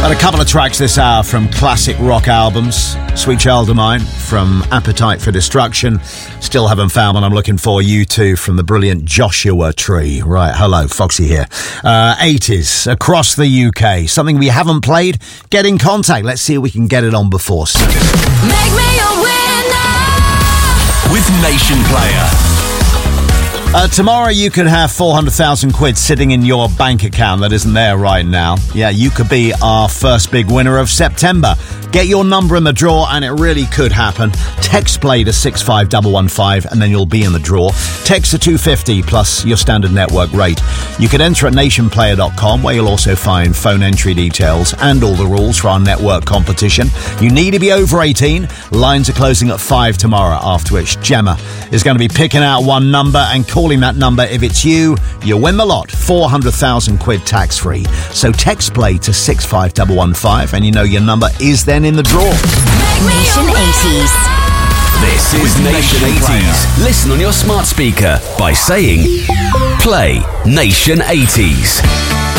Got a couple of tracks this hour from classic rock albums. Sweet Child of Mine from Appetite for Destruction. Still haven't found one I'm looking for. U2 from the brilliant Joshua Tree. Right, hello, Foxy here. 80s across the UK. Something we haven't played? Get in contact. Let's see if we can get it on before 7. Make me a winner with Nation Player. Tomorrow you could have 400,000 quid sitting in your bank account that isn't there right now. Yeah, you could be our first big winner of September. Get your number in the draw and it really could happen. Text play to 65115 and then you'll be in the draw. Text to 250 plus your standard network rate. You can enter at nationplayer.com where you'll also find phone entry details and all the rules for our network competition. You need to be over 18. Lines are closing at 5 tomorrow, after which Gemma is going to be picking out one number and calling that number. If it's you, you win the lot. 400,000 quid tax free. So text play to 65115 and you know your number is then in the draw. Nation 80s. This is Nation 80s. Listen on your smart speaker by saying, play Nation 80s.